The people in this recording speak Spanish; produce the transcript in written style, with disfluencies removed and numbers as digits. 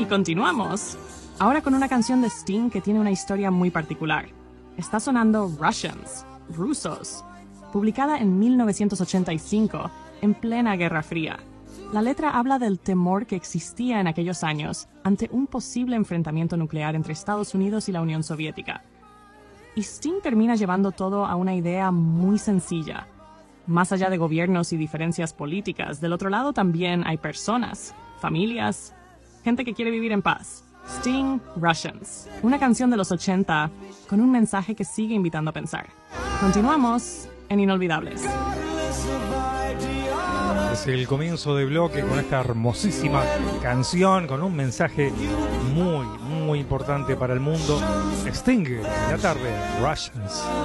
continuamos. Ahora con una canción de Sting que tiene una historia muy particular. Está sonando Russians, rusos, publicada en 1985, en plena Guerra Fría. La letra habla del temor que existía en aquellos años ante un posible enfrentamiento nuclear entre Estados Unidos y la Unión Soviética. Y Sting termina llevando todo a una idea muy sencilla. Más allá de gobiernos y diferencias políticas, del otro lado también hay personas, familias, gente que quiere vivir en paz. Sting, Russians, una canción de los 80 con un mensaje que sigue invitando a pensar. Continuamos en Inolvidables. Es el comienzo de bloque con esta hermosísima canción, con un mensaje muy, muy importante para el mundo. Sting, en la tarde, Russians.